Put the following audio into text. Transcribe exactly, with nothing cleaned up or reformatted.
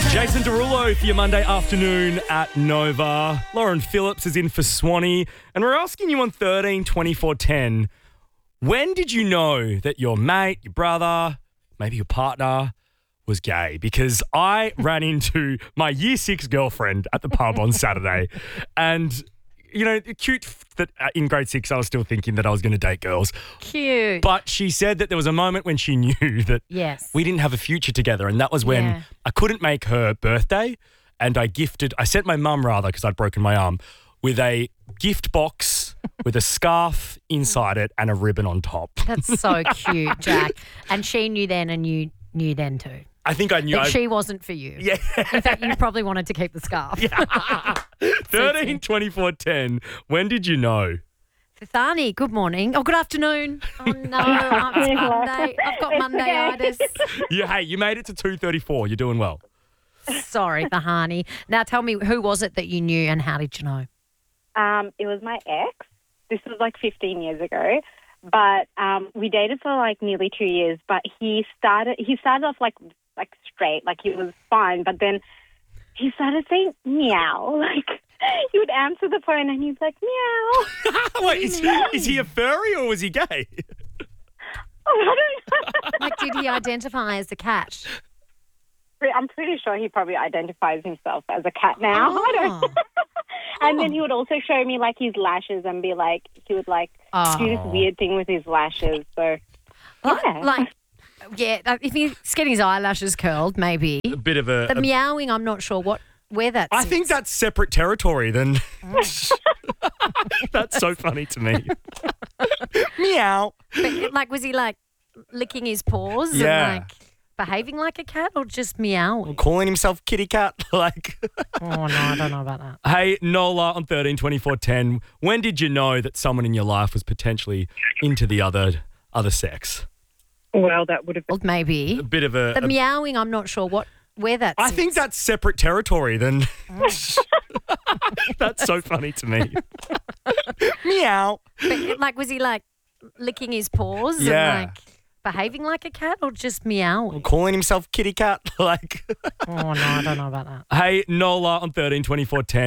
Jason Derulo for your Monday afternoon at Nova. Lauren Phillips is in for Swanee. And we're asking you on thirteen twenty-four ten, when did you know that your mate, your brother, maybe your partner was gay? Because I ran into my year six girlfriend at the pub on Saturday. And, you know, cute that in grade six I was still thinking that I was going to date girls. Cute. But she said that there was a moment when she knew that Yes. we didn't have a future together. And that was when Yeah. I couldn't make her birthday. And I gifted, I sent my mum rather, because I'd broken my arm, with a gift box with a scarf inside it and a ribbon on top. That's so cute, Jack. And she knew then and you knew then too. I think I knew. That I, she wasn't for you. yeah. In fact, you probably wanted to keep the scarf. thirteen twenty-four ten. When did you know? Thani, good morning. Oh, good afternoon. Oh, no. It's Monday. I've got Monday-itis. You, hey, you made it to two thirty-four. You're doing well. Sorry, Thani. Now tell me, who was it that you knew and how did you know? Um, it was my ex. This was like fifteen years ago. But um, we dated for like nearly two years. But he started he started off like like straight, like he was fine. But then he started saying meow. Like he would answer the phone and he's like meow. Wait, is, is he a furry or was he gay? Oh, I don't know. Like, did he identify as a cat? I'm pretty sure he probably identifies himself as a cat now. I don't know. And then he would also show me like his lashes and be like, he would like Oh. do this weird thing with his lashes. So, Like, yeah. like, yeah, uh, if he's getting his eyelashes curled, maybe. A bit of a... The a- meowing, I'm not sure what where that's. I think that's separate territory then. That's so funny to me. Meow. But, like, was he like licking his paws Yeah. and like behaving like a cat or just meowing? Calling himself kitty cat. Like, Oh, no, I don't know about that. hey, Nola on thirteen twenty-four ten. When did you know that someone in your life was potentially into the other other sex? Well, that would have Well, maybe. A bit of a... The a- meowing, I'm not sure what where that's. I think that's separate territory then. That's so funny to me. Meow. But, like, was he like licking his paws Yeah. and like behaving like a cat or just meowing? Calling himself kitty cat. Like, Oh, no, I don't know about that. hey, Nola on thirteen twenty-four ten.